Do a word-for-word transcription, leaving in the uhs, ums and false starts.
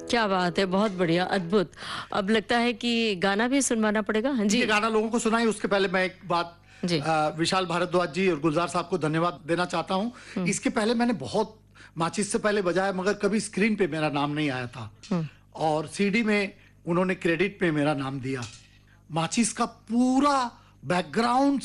क्या बात है, बहुत बढ़िया, अद्भुत। अब लगता है कि गाना भी सुनवाना पड़ेगा। हाँ जी, ये गाना लोगों को सुनाई, उसके पहले मैं एक बात जी। अ, विशाल भारद्वाज जी और गुलजार साहब को धन्यवाद देना चाहता हूँ। हम्म, इसके पहले मैंने बहुत माचिस से पहले बजाया, मगर कभी स्क्रीन पे मेरा नाम नहीं आया था, हम्म, और सीडी में उन्होंने क्रेडिट पे मेरा नाम दिया। माचिस का पूरा बैकग्राउंड